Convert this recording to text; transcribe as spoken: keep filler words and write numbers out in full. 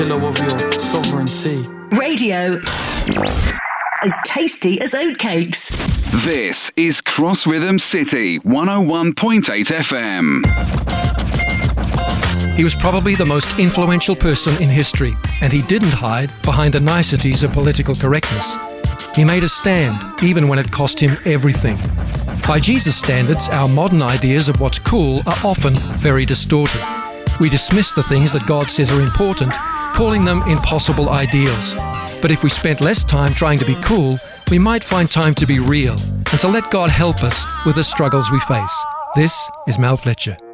pillow of your sovereignty. Radio as tasty as oatcakes. This is Cross Rhythm City one oh one point eight F M. He was probably the most influential person in history, and he didn't hide behind the niceties of political correctness. He made a stand, even when it cost him everything. By Jesus' standards, our modern ideas of what's cool are often very distorted. We dismiss the things that God says are important, calling them impossible ideals. But if we spent less time trying to be cool, we might find time to be real and to let God help us with the struggles we face. This is Mel Fletcher.